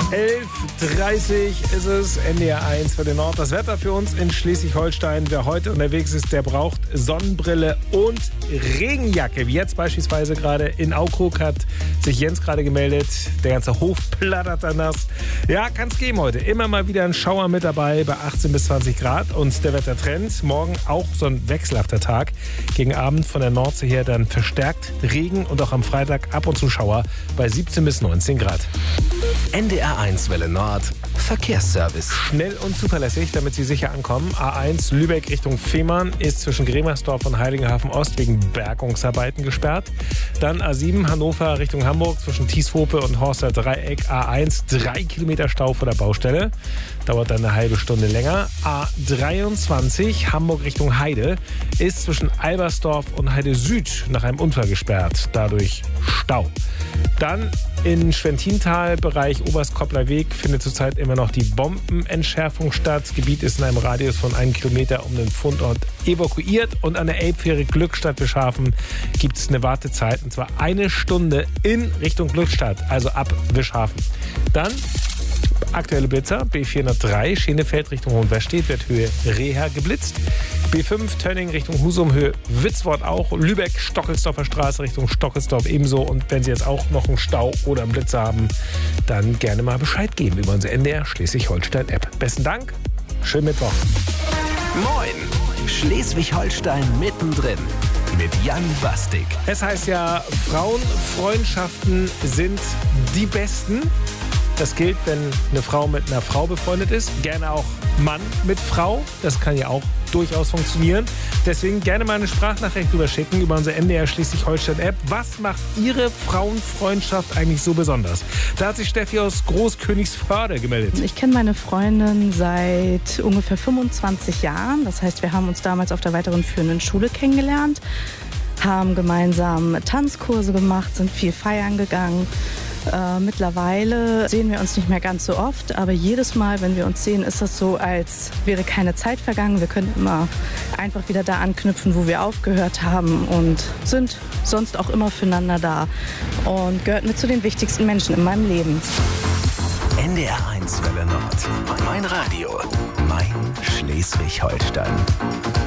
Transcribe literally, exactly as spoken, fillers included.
elf Uhr dreißig ist es, N D R eins für den Nord. Das Wetter für uns in Schleswig-Holstein. Wer heute unterwegs ist, der braucht Sonnenbrille und Regenjacke. Wie jetzt beispielsweise gerade in Aukrug hat sich Jens gerade gemeldet. Der ganze Hof plattert dann nass. Ja, kann es geben heute. Immer mal wieder ein Schauer mit dabei bei achtzehn bis zwanzig Grad. Und der Wettertrend, morgen auch so ein wechselhafter Tag. Gegen Abend von der Nordsee her dann verstärkt Regen und auch am Freitag ab und zu Schauer bei siebzehn bis neunzehn Grad. N D R eins Welle Nord, Verkehrsservice. Schnell und zuverlässig, damit Sie sicher ankommen. A eins Lübeck Richtung Fehmarn ist zwischen Gremersdorf und Heiligenhafen Ost wegen Bergungsarbeiten gesperrt. Dann A sieben Hannover Richtung Hamburg zwischen Tieshope und Horster Dreieck. A eins drei Kilometer Stau vor der Baustelle. Dauert dann eine halbe Stunde länger. A dreiundzwanzig Hamburg Richtung Heide ist zwischen Albersdorf und Heide Süd nach einem Unfall gesperrt. Dadurch Stau. Dann in Schwentintal, Bereich Oberstkoppler Weg, findet zurzeit immer noch die Bombenentschärfung statt. Das Gebiet ist in einem Radius von einem Kilometer um den Fundort evakuiert. Und an der Elbfähre Glückstadt-Wischhafen gibt es eine Wartezeit, und zwar eine Stunde in Richtung Glückstadt, also ab Wischhafen. Dann aktuelle Blitzer, B vierhundertdrei, Schenefeld Richtung Hohenwestedt, wird Höhe Reher geblitzt. B fünf, Tönning Richtung Husum, Höhe Witzwort auch. Lübeck, Stockelsdorfer Straße Richtung Stockelsdorf ebenso. Und wenn Sie jetzt auch noch einen Stau oder einen Blitzer haben, dann gerne mal Bescheid geben über unsere N D R Schleswig-Holstein-App. Besten Dank, schönen Mittwoch. Moin, Schleswig-Holstein mittendrin mit Jan Bastik. Es heißt ja, Frauenfreundschaften sind die besten. Das gilt, wenn eine Frau mit einer Frau befreundet ist. Gerne auch Mann mit Frau. Das kann ja auch durchaus funktionieren. Deswegen gerne mal eine Sprachnachricht rüberschicken über unsere N D R Schleswig-Holstein-App. Was macht Ihre Frauenfreundschaft eigentlich so besonders? Da hat sich Steffi aus Großkönigsförde gemeldet. Ich kenne meine Freundin seit ungefähr fünfundzwanzig Jahren. Das heißt, wir haben uns damals auf der weiterführenden Schule kennengelernt, haben gemeinsam Tanzkurse gemacht, sind viel feiern gegangen. Äh, mittlerweile sehen wir uns nicht mehr ganz so oft, aber jedes Mal, wenn wir uns sehen, ist das so, als wäre keine Zeit vergangen. Wir können immer einfach wieder da anknüpfen, wo wir aufgehört haben, und sind sonst auch immer füreinander da und gehört mit zu den wichtigsten Menschen in meinem Leben. N D R eins Welle Nord, mein Radio, mein Schleswig-Holstein.